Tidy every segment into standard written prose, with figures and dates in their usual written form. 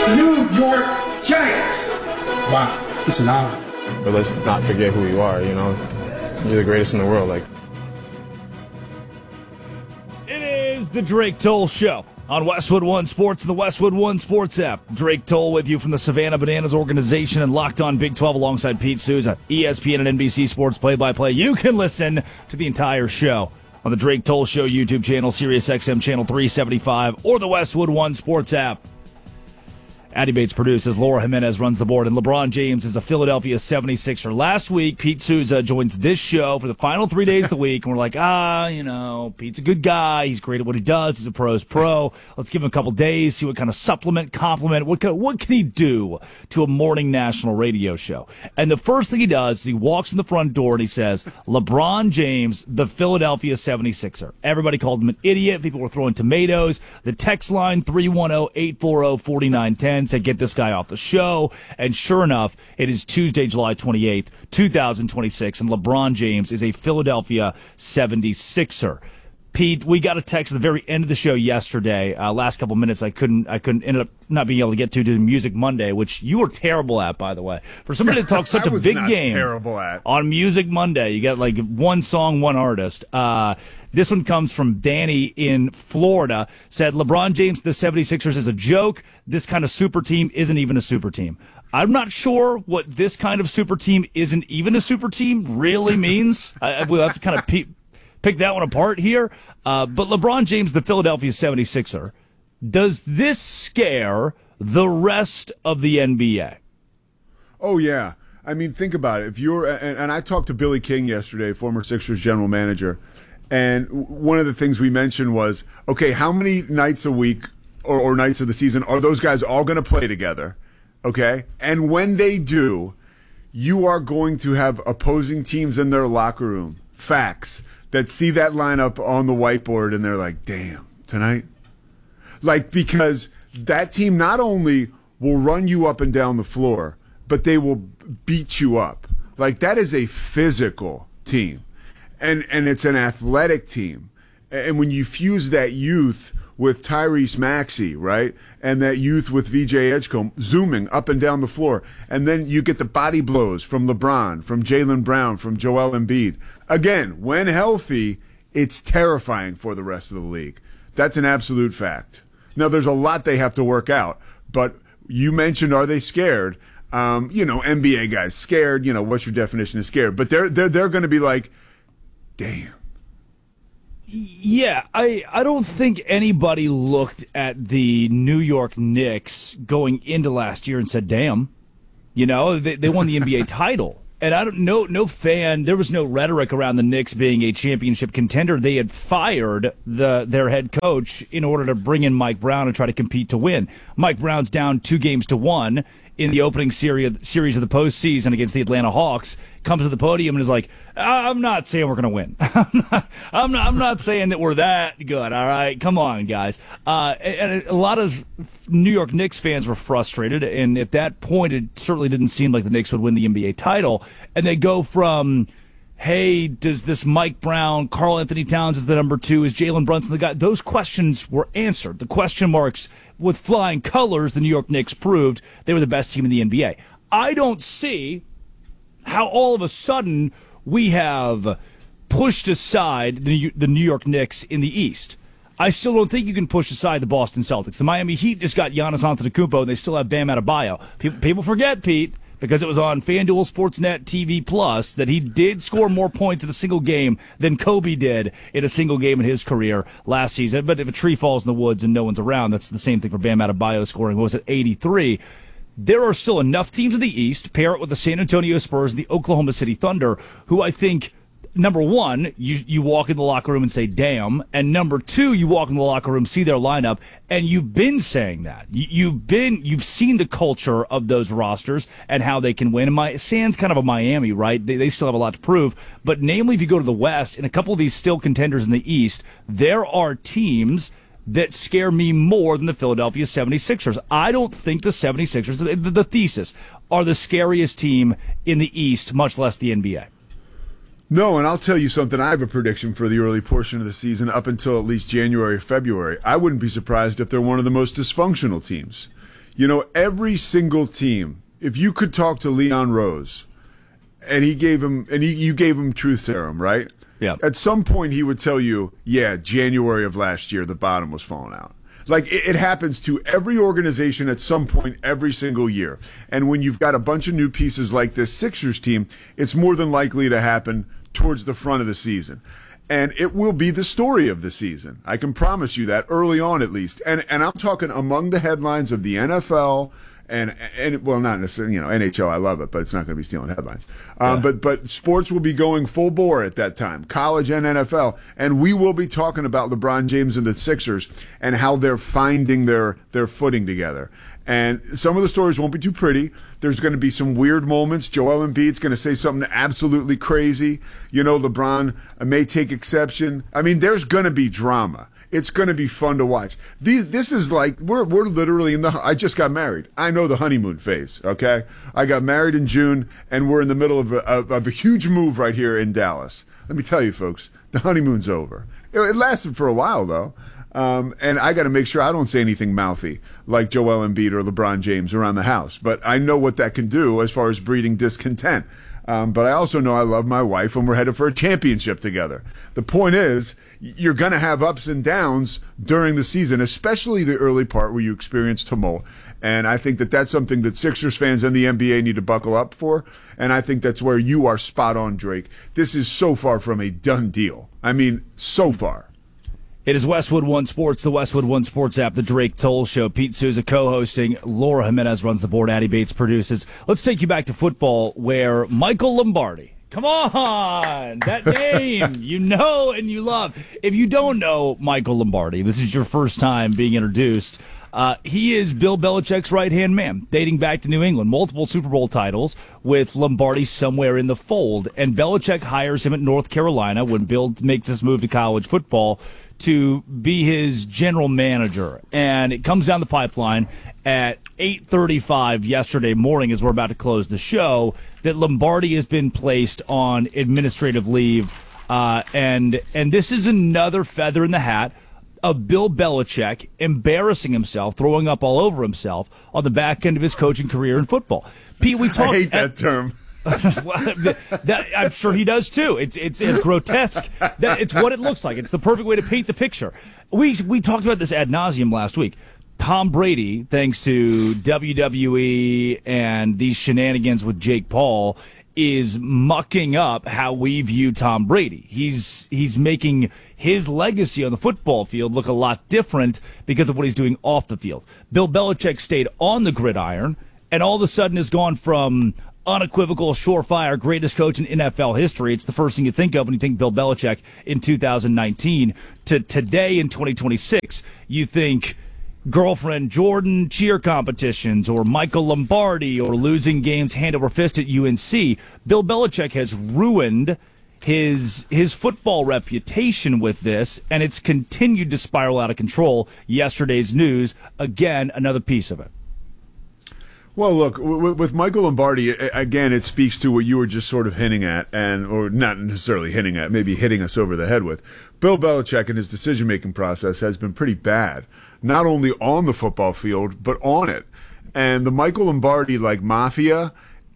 New York Giants. Wow, it's an honor. But let's not forget who you are, you know. You're the greatest in the world. It is the Drake Toll Show on Westwood One Sports and the Westwood One Sports app. Drake Toll with you from the Savannah Bananas organization and Locked On Big 12 alongside Pete Souza, ESPN and NBC Sports play-by-play. You can listen to the entire show on the Drake Toll Show YouTube channel, SiriusXM channel 375, or the Westwood One Sports app. Addy Bates produces, Laura Jimenez runs the board, and LeBron James is a Philadelphia 76er. Last week, Pete Souza joins this show for the final 3 days of the week, and we're like, Pete's a good guy. He's great at what he does. He's a pro's pro. Let's give him a couple days, see what kind of compliment, what can he do to a morning national radio show? And the first thing he does is he walks in the front door and he says, LeBron James, the Philadelphia 76er. Everybody called him an idiot. People were throwing tomatoes. The text line, 310-840-4910. Said, get this guy off the show. And sure enough, it is Tuesday, July 28th, 2026, and LeBron James is a Philadelphia 76er. Pete, we got a text at the very end of the show yesterday. Last couple minutes, I couldn't end up not being able to get to Music Monday, which you were terrible at, by the way. For somebody to talk such a big game on Music Monday, you got like one song, one artist. This one comes from Danny in Florida. Said, LeBron James, the 76ers is a joke. This kind of super team isn't even a super team. I'm not sure what this kind of super team isn't even a super team really means. We'll have to kind of pick that one apart here. But LeBron James, the Philadelphia 76er, does this scare the rest of the NBA? Oh, yeah. I mean, think about it. If you're, and I talked to Billy King yesterday, former Sixers general manager, and one of the things we mentioned was, okay, how many nights a week or nights of the season are those guys all going to play together? Okay? And when they do, you are going to have opposing teams in their locker room, facts, that see that lineup on the whiteboard and they're like, damn, tonight? Like, because that team not only will run you up and down the floor, but they will beat you up. Like, that is a physical team. And it's an athletic team. And when you fuse that youth with Tyrese Maxey, right, and that youth with VJ Edgecombe zooming up and down the floor, and then you get the body blows from LeBron, from Jaylen Brown, from Joel Embiid. Again, when healthy, it's terrifying for the rest of the league. That's an absolute fact. Now, there's a lot they have to work out, but you mentioned, are they scared? NBA guys scared. What's your definition of scared? But they're going to be like, damn. Yeah, I don't think anybody looked at the New York Knicks going into last year and said, damn. They won the NBA title. And I don't know, no fan, there was no rhetoric around the Knicks being a championship contender. They had fired their head coach in order to bring in Mike Brown and try to compete to win. Mike Brown's down 2-1 in the opening series of the postseason against the Atlanta Hawks, comes to the podium and is like, I'm not saying we're going to win. I'm not saying that we're that good, all right? Come on, guys. And a lot of New York Knicks fans were frustrated, and at that point it certainly didn't seem like the Knicks would win the NBA title. And they go from, hey, does this Mike Brown, Karl Anthony Towns is the number 2, is Jalen Brunson the guy? Those questions were answered. The question marks with flying colors, the New York Knicks proved they were the best team in the NBA. I don't see how all of a sudden we have pushed aside the New York Knicks in the East. I still don't think you can push aside the Boston Celtics. The Miami Heat just got Giannis Antetokounmpo, and they still have Bam Adebayo. People forget, Pete, because it was on FanDuel Sportsnet TV Plus that he did score more points in a single game than Kobe did in a single game in his career last season. But if a tree falls in the woods and no one's around, that's the same thing for Bam Adebayo scoring, what was it, 83. There are still enough teams in the East, pair it with the San Antonio Spurs and the Oklahoma City Thunder, who I think, number one, you walk in the locker room and say, damn. And number two, you walk in the locker room, see their lineup, and you've been saying that. You've seen the culture of those rosters and how they can win. And San's kind of a Miami, right? They still have a lot to prove. But namely, if you go to the West, and a couple of these still contenders in the East, there are teams that scare me more than the Philadelphia 76ers. I don't think the 76ers, the thesis, are the scariest team in the East, much less the NBA. No, and I'll tell you something. I have a prediction for the early portion of the season up until at least January, February. I wouldn't be surprised if they're one of the most dysfunctional teams. every single team, if you could talk to Leon Rose and you gave him truth serum, right? Yeah. At some point he would tell you, yeah, January of last year, the bottom was falling out. Like, it happens to every organization at some point every single year. And when you've got a bunch of new pieces like this Sixers team, it's more than likely to happen towards the front of the season. And it will be the story of the season. I can promise you that, early on at least. And I'm talking among the headlines of the NFL and well, not necessarily, NHL, I love it, but it's not going to be stealing headlines. But sports will be going full bore at that time, college and NFL, and we will be talking about LeBron James and the Sixers and how they're finding their footing together. And some of the stories won't be too pretty. There's going to be some weird moments. Joel Embiid's going to say something absolutely crazy. LeBron may take exception. I mean, there's going to be drama. It's going to be fun to watch. This is like, we're literally I just got married. I know the honeymoon phase, okay? I got married in June, and we're in the middle of a huge move right here in Dallas. Let me tell you, folks, the honeymoon's over. It lasted for a while, though. And I got to make sure I don't say anything mouthy like Joel Embiid or LeBron James around the house. But I know what that can do as far as breeding discontent. But I also know I love my wife and we're headed for a championship together. The point is, you're going to have ups and downs during the season, especially the early part where you experience tumult. And I think that that's something that Sixers fans and the NBA need to buckle up for. And I think that's where you are spot on, Drake. This is so far from a done deal. I mean, so far. It is Westwood One Sports, the Westwood One Sports app, the Drake Toll Show. Pete Souza co-hosting. Laura Jimenez runs the board. Addie Bates produces. Let's take you back to football, where Michael Lombardi. Come on, that name you know and you love. If you don't know Michael Lombardi, this is your first time being introduced. He is Bill Belichick's right-hand man, dating back to New England. Multiple Super Bowl titles with Lombardi somewhere in the fold. And Belichick hires him at North Carolina when Bill makes his move to college football to be his general manager. And it comes down the pipeline at 8:35 yesterday morning, as we're about to close the show, that Lombardi has been placed on administrative leave. And this is another feather in the hat of Bill Belichick embarrassing himself, throwing up all over himself on the back end of his coaching career in football. Pete, I hate that term. I'm sure he does too. It's as grotesque. It's what it looks like. It's the perfect way to paint the picture. We talked about this ad nauseum last week. Tom Brady, thanks to WWE and these shenanigans with Jake Paul, is mucking up how we view Tom Brady. He's making his legacy on the football field look a lot different because of what he's doing off the field. Bill Belichick stayed on the gridiron and all of a sudden has gone from unequivocal, surefire, greatest coach in NFL history. It's the first thing you think of when you think Bill Belichick in 2019 to today in 2026. You think girlfriend Jordan cheer competitions or Michael Lombardi or losing games hand over fist at UNC. Bill Belichick has ruined his football reputation with this, and it's continued to spiral out of control. Yesterday's news, again, another piece of it. Well, look, with Michael Lombardi, again, it speaks to what you were just sort of hinting at, or not necessarily hinting at, maybe hitting us over the head with. Bill Belichick and his decision-making process has been pretty bad, not only on the football field, but on it. And the Michael Lombardi, mafia,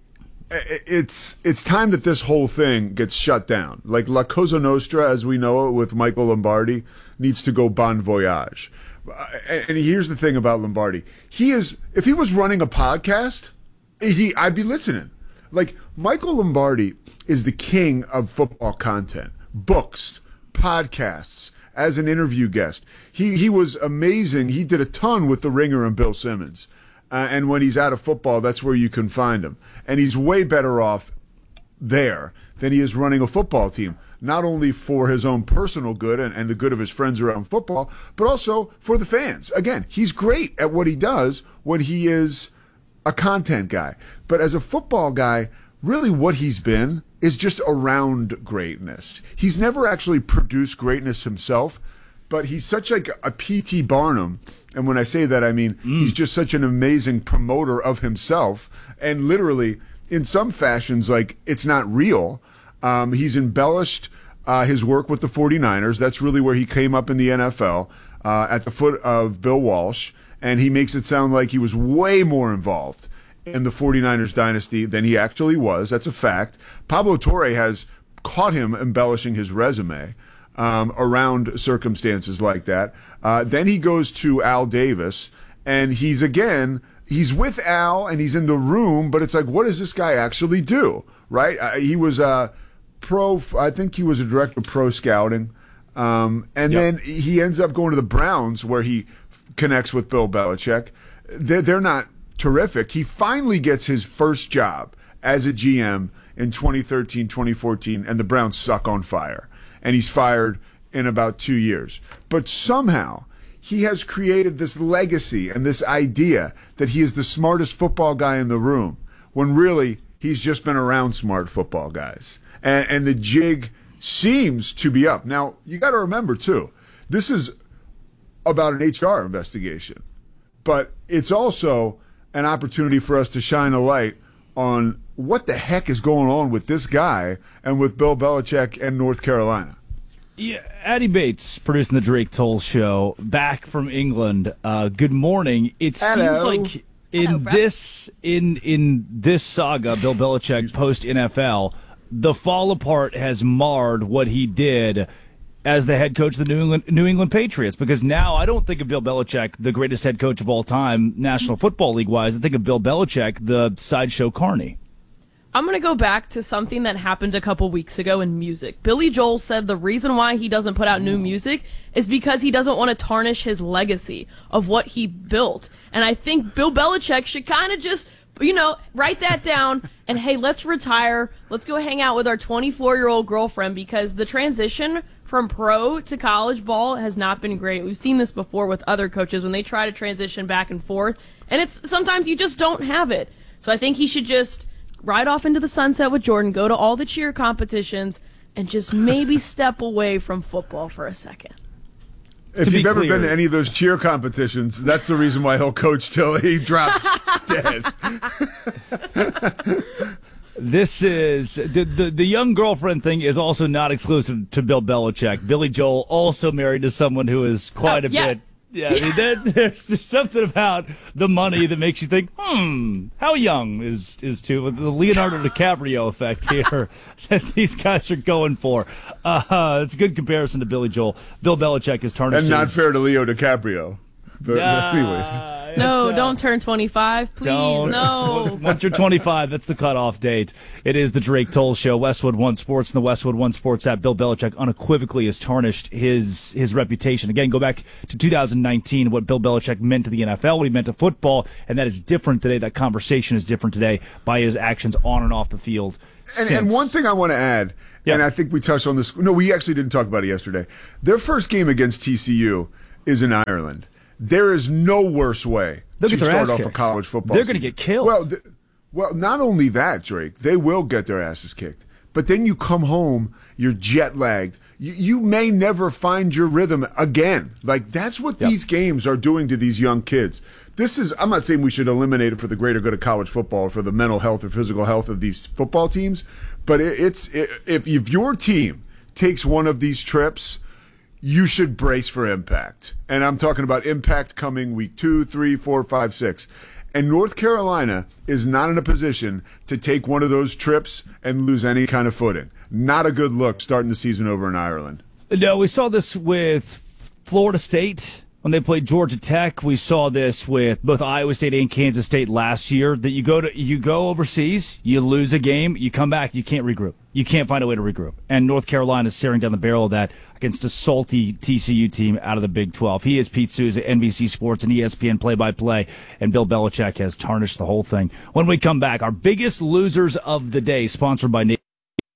it's time that this whole thing gets shut down. Like La Cosa Nostra, as we know it with Michael Lombardi, needs to go bon voyage. And here's the thing about Lombardi. If he was running a podcast, I'd be listening. Like, Michael Lombardi is the king of football content, books, podcasts, as an interview guest. He was amazing. He did a ton with The Ringer and Bill Simmons. And when he's out of football, that's where you can find him. And he's way better off there than he is running a football team, not only for his own personal good and the good of his friends around football, but also for the fans. Again, he's great at what he does when he is a content guy. But as a football guy, really what he's been is just around greatness. He's never actually produced greatness himself, but he's such like a P.T. Barnum. And when I say that, I mean he's just such an amazing promoter of himself. And literally, in some fashions, it's not real. He's embellished his work with the 49ers. That's really where he came up in the NFL, at the foot of Bill Walsh. and he makes it sound like he was way more involved in the 49ers dynasty than he actually was. That's a fact. Pablo Torre has caught him embellishing his resume around circumstances like that. Then he goes to Al Davis, and he's with Al, and he's in the room, but it's like, what does this guy actually do, right? He was I think he was a director of pro scouting, then he ends up going to the Browns, where he connects with Bill Belichick. They're not terrific. He finally gets his first job as a GM in 2013, 2014, and the Browns suck on fire. And he's fired in about 2 years. But somehow he has created this legacy and this idea that he is the smartest football guy in the room, when really he's just been around smart football guys. And the jig seems to be up. Now, you got to remember, too, this is about an HR investigation. But it's also an opportunity for us to shine a light on what the heck is going on with this guy and with Bill Belichick and North Carolina. Yeah, Addie Bates producing the Drake Toll Show, back from England. Good morning. It seems like in this saga, Bill Belichick post NFL, the fall apart has marred what he did as the head coach of the New England Patriots, because now I don't think of Bill Belichick, the greatest head coach of all time, National Football League-wise. I think of Bill Belichick, the sideshow carny. I'm going to go back to something that happened a couple weeks ago in music. Billy Joel said the reason why he doesn't put out new music is because he doesn't want to tarnish his legacy of what he built. And I think Bill Belichick should kind of just, write that down and, hey, let's retire. Let's go hang out with our 24-year-old girlfriend, because the transition from pro to college ball has not been great. We've seen this before with other coaches when they try to transition back and forth, and it's sometimes you just don't have it. So I think he should just ride off into the sunset with Jordan, go to all the cheer competitions, and just maybe step away from football for a second. If you've ever been to any of those cheer competitions, that's the reason why he'll coach till he drops dead. This is the young girlfriend thing is also not exclusive to Bill Belichick. Billy Joel also married to someone who is quite a bit. Yeah, I mean, there's something about the money that makes you think, how young is the Leonardo DiCaprio effect here that these guys are going for. It's a good comparison to Billy Joel. Bill Belichick is tarnished. And not fair to Leo DiCaprio. But anyways. No, don't turn 25, please. No. Once you're 25, that's the cutoff date. It is the Drake Toll Show, Westwood One Sports, and the Westwood One Sports app. Bill Belichick unequivocally has tarnished his reputation. Again, go back to 2019, what Bill Belichick meant to the NFL, what he meant to football, and that is different today. That conversation is different today by his actions on and off the field. And one thing I want to add, and I think we touched on this. No, we actually didn't talk about it yesterday. Their first game against TCU is in Ireland. There is no worse way to start off a college football season. They're going to get killed. Well, not only that, Drake, they will get their asses kicked. But then you come home, you're jet lagged. You may never find your rhythm again. Like, that's what these games are doing to these young kids. I'm not saying we should eliminate it for the greater good of college football or for the mental health or physical health of these football teams. But if your team takes one of these trips, you should brace for impact. And I'm talking about impact coming week 2, 3, 4, 5, 6. And North Carolina is not in a position to take one of those trips and lose any kind of footing. Not a good look starting the season over in Ireland. No, we saw this with Florida State when they played Georgia Tech. We saw this with both Iowa State and Kansas State last year, that you go overseas, you lose a game, you come back, you can't regroup. You can't find a way to regroup. And North Carolina is staring down the barrel of that against a salty TCU team out of the Big 12. He is Pete Souza, NBC Sports and ESPN play-by-play, and Bill Belichick has tarnished the whole thing. When we come back, our biggest losers of the day, sponsored by Navy,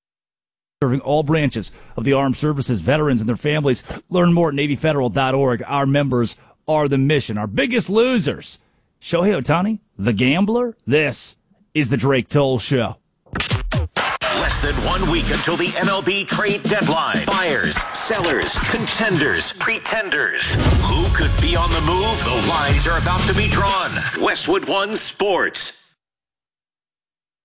serving all branches of the armed services, veterans and their families. Learn more at NavyFederal.org. Our members are the mission. Our biggest losers, Shohei Ohtani, the gambler. This is the Drake Toll Show. Less than 1 week until the MLB trade deadline. Buyers, sellers, contenders, pretenders. Who could be on the move? The lines are about to be drawn. Westwood One Sports.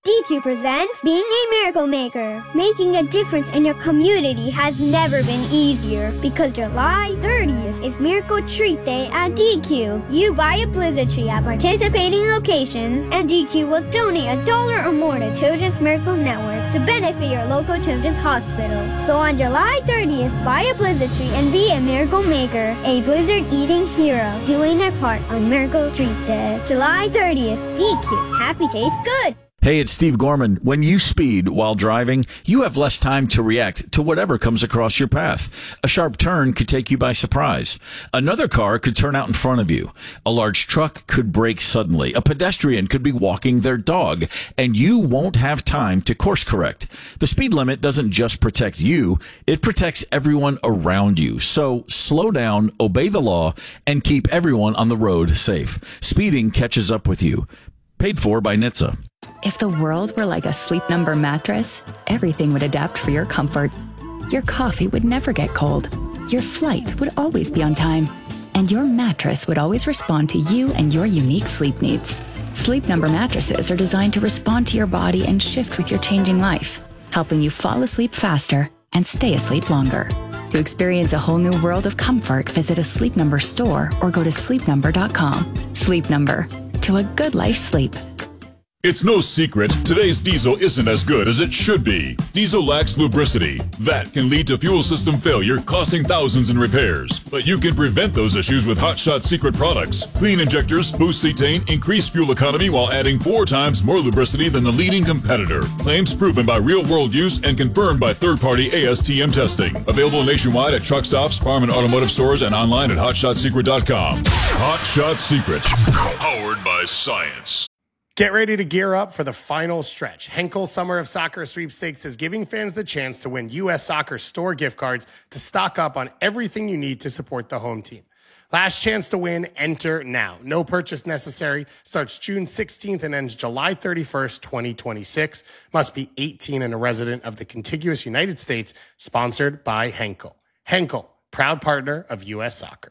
DQ presents Being a Miracle Maker. Making a difference in your community has never been easier because July 30th is Miracle Treat Day at DQ. You buy a Blizzard tree at participating locations and DQ will donate $1 or more to Children's Miracle Network to benefit your local children's hospital. So on July 30th, buy a Blizzard tree and be a Miracle Maker, a Blizzard eating hero, doing their part on Miracle Treat Day. July 30th, DQ. Happy tastes good. Hey, it's Steve Gorman. When you speed while driving, you have less time to react to whatever comes across your path. A sharp turn could take you by surprise. Another car could turn out in front of you. A large truck could brake suddenly. A pedestrian could be walking their dog, and you won't have time to course correct. The speed limit doesn't just protect you, it protects everyone around you. So slow down, obey the law, and keep everyone on the road safe. Speeding catches up with you. Paid for by NHTSA. If the world were like a Sleep Number mattress, everything would adapt for your comfort. Your coffee would never get cold. Your flight would always be on time. And your mattress would always respond to you and your unique sleep needs. Sleep Number mattresses are designed to respond to your body and shift with your changing life, helping you fall asleep faster and stay asleep longer. To experience a whole new world of comfort, visit a Sleep Number store or go to sleepnumber.com. Sleep Number. To a good life sleep. It's no secret, today's diesel isn't as good as it should be. Diesel lacks lubricity. That can lead to fuel system failure, costing thousands in repairs. But you can prevent those issues with Hot Shot Secret products. Clean injectors, boost cetane, increase fuel economy while adding 4 times more lubricity than the leading competitor. Claims proven by real-world use and confirmed by third-party ASTM testing. Available nationwide at truck stops, farm and automotive stores, and online at hotshotsecret.com. Hot Shot Secret. Powered by science. Get ready to gear up for the final stretch. Henkel Summer of Soccer Sweepstakes is giving fans the chance to win U.S. Soccer store gift cards to stock up on everything you need to support the home team. Last chance to win, enter now. No purchase necessary. Starts June 16th and ends July 31st, 2026. Must be 18 and a resident of the contiguous United States. Sponsored by Henkel. Henkel, proud partner of U.S. Soccer.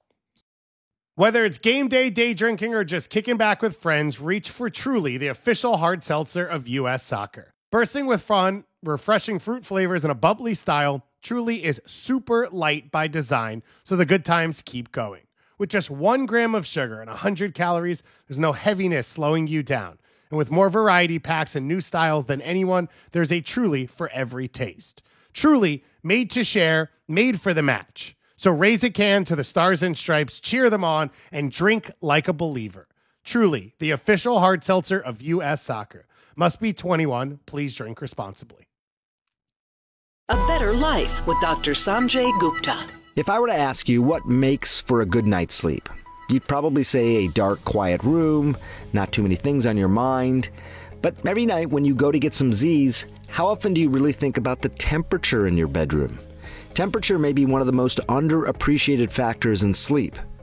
Whether it's game day, day drinking, or just kicking back with friends, reach for Truly, the official hard seltzer of U.S. Soccer. Bursting with fun, refreshing fruit flavors, and a bubbly style, Truly is super light by design, so the good times keep going. With just 1 gram of sugar and 100 calories, there's no heaviness slowing you down. And with more variety packs and new styles than anyone, there's a Truly for every taste. Truly, made to share, made for the match. So raise a can to the Stars and Stripes, cheer them on, and drink like a believer. Truly, the official hard seltzer of U.S. Soccer. Must be 21. Please drink responsibly. A better life with Dr. Sanjay Gupta. If I were to ask you what makes for a good night's sleep, you'd probably say a dark, quiet room, not too many things on your mind. But every night when you go to get some Z's, how often do you really think about the temperature in your bedroom? Temperature may be one of the most underappreciated factors in sleep.